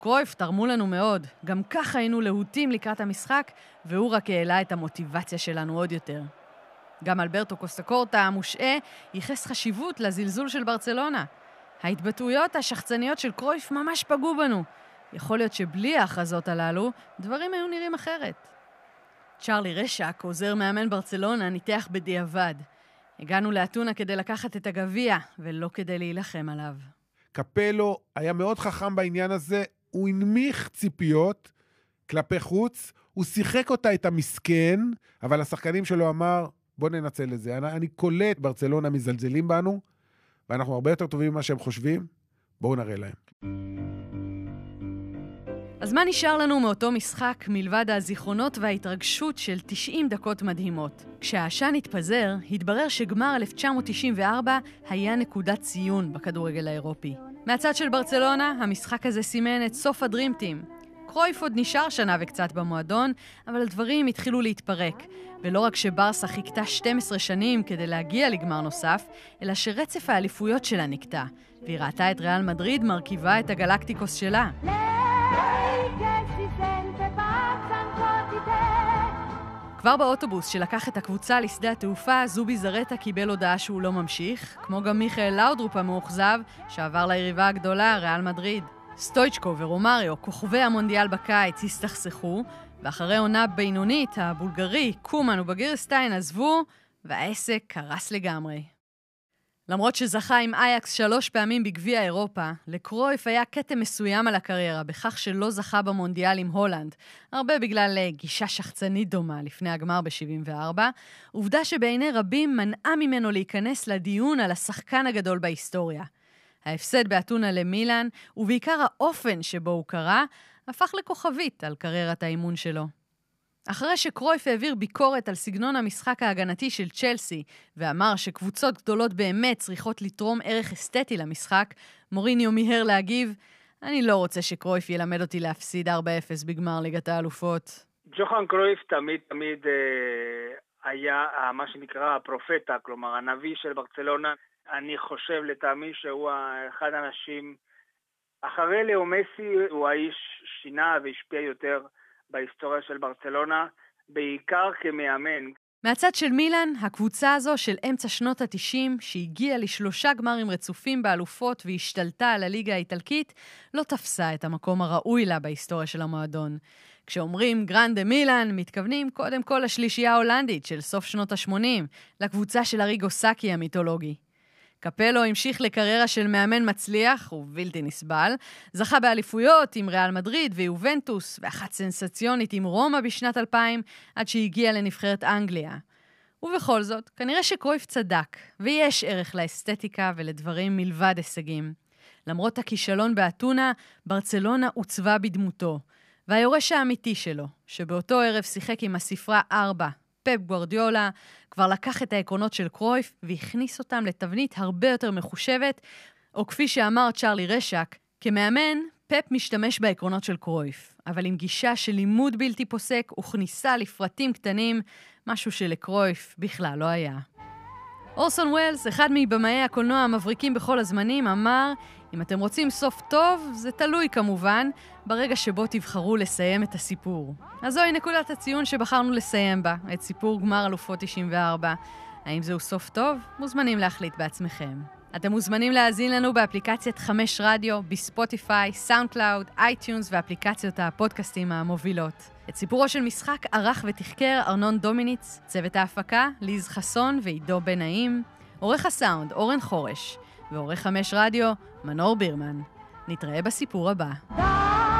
קרויף תרמו לנו מאוד. גם ככה היינו להוטים לקראת המשחק, והוא רק העלה את המוטיבציה שלנו עוד יותר. גם אלברטו קוסטקורטה המושעה ייחס חשיבות לזלזול של ברצלונה. ההתבטאויות השחצניות של קרויף ממש פגעו בנו. יכול להיות שבלי ההכרזות הללו, דברים היו נראים אחרת. צ'רלי רשק, עוזר מאמן ברצלונה, ניתח בדיעבד. הגענו לאתונה כדי לקחת את הגביע, ולא כדי להילחם עליו. קפלו היה מאוד חכם בעניין הזה, הוא הנמיך ציפיות כלפי חוץ, הוא שיחק אותה את המסכן, אבל השחקנים שלו אמר, בוא ננצל את זה. אני קולט, ברצלונה מזלזלים בנו, ואנחנו הרבה יותר טובים ממה שהם חושבים, בואו נראה להם. אז מה נשאר לנו מאותו משחק מלבד הזיכרונות וההתרגשות של 90 דקות מדהימות? כשהעשן התפזר, התברר שגמר 1994 היה נקודת ציון בכדורגל האירופי. מהצד של ברצלונה, המשחק הזה סימן את סוף הדרימטים. קרויף עוד נשאר שנה וקצת במועדון, אבל הדברים התחילו להתפרק. ולא רק שברסה חיכתה 12 שנים כדי להגיע לגמר נוסף, אלא שרצף האליפויות שלה נקטע, והיא ראתה את ריאל מדריד מרכיבה את הגלקטיקוס שלה. כבר באוטובוס שלקח את הקבוצה לשדה התעופה, זובי זרטה קיבל הודעה שהוא לא ממשיך, כמו גם מיכאל לאודרופ המאוכזב, שעבר ליריבה הגדולה, ריאל מדריד. סטויצ'קו ורומריו, כוכבי המונדיאל בקיץ, הסתכסכו, ואחרי עונה בינונית, הבולגרי, קומן ובגירסטיין עזבו, והעסק קרס לגמרי. למרות שזכה עם אייקס 3 פעמים בגביע אירופה, לקרויף היה קטע מסוים על הקריירה, בכך שלא זכה במונדיאל עם הולנד, הרבה בגלל גישה שחצנית דומה לפני הגמר ב-74, עובדה שבעיני רבים מנעה ממנו להיכנס לדיון על השחקן הגדול בהיסטוריה. ההפסד באתונה למילאן, ובעיקר האופן שבו הוא קרא, הפך לכוכבית על קריירת האימון שלו. אחרי שקרויף העביר ביקורת על סגנון המשחק ההגנתי של צ'לסי, ואמר שקבוצות גדולות באמת צריכות לתרום ערך אסתטי למשחק, מוריניו מיהר להגיב, אני לא רוצה שקרויף ילמד אותי להפסיד 4-0 בגמר ליגת האלופות. ג'וחן קרויף תמיד היה מה שנקרא הפרופטה, כלומר הנביא של ברצלונה. אני חושב לטעמי שהוא אחד האנשים, אחרי לאו מסי הוא האיש שינה והשפיע יותר בהיסטוריה של ברצלונה, בעיקר כמאמן. מהצד של מילאן, הקבוצה הזו של אמצע שנות ה-90, שהגיעה ל3 גמרים רצופים באלופות והשתלטה על הליגה האיטלקית, לא תפסה את המקום הראוי לה בהיסטוריה של המועדון. כשאומרים גרנדה מילאן, מתכוונים קודם כל לשלישייה ההולנדית של סוף שנות ה-80, לקבוצה של אריגו סאקי המיתולוגי. קפלו המשיך לקריירה של מאמן מצליח ובלתי נסבל, זכה באליפויות עם ריאל מדריד ויובנטוס, ואחת סנסציונית עם רומא בשנת 2000, עד שהגיע לנבחרת אנגליה. ובכל זאת, כנראה שקרויף צדק, ויש ערך לאסתטיקה ולדברים מלבד הישגים. למרות הכישלון באתונה, ברצלונה עוצבה בדמותו, והיורש האמיתי שלו, שבאותו ערב שיחק עם הספרה 4, פפ גוארדיולה, כבר לקח את העקרונות של קרויף והכניס אותם לתבנית הרבה יותר מחושבת, או כפי שאמר צ'רלי רשק, כמאמן, פפ משתמש בעקרונות של קרויף, אבל עם גישה של לימוד בלתי פוסק וכניסה לפרטים קטנים, משהו שלקרויף בכלל לא היה. אורסון ווילס, אחד מבמאי הקולנוע המבריקים בכל הזמנים, אמר, אם אתם רוצים סוף טוב, זה תלוי כמובן, ברגע שבו תבחרו לסיים את הסיפור. אז זוהי נקודת הציון שבחרנו לסיים בה, את סיפור גמר אלופות 94. האם זהו סוף טוב? מוזמנים להחליט בעצמכם. אתם מוזמנים להאזין לנו באפליקציית 5 רדיו, בספוטיפיי, סאונד קלאוד, אייטיונס ואפליקציות הפודקאסטים המובילות. את סיפורו של משחק ערך ותחקר ארנון דומיניץ, צוות ההפקה, ליז חסון ועידו בן נעים, עורך הסאונד אורן חורש, ועורך 5 רדיו, מנור בירמן. נתראה בסיפור הבא.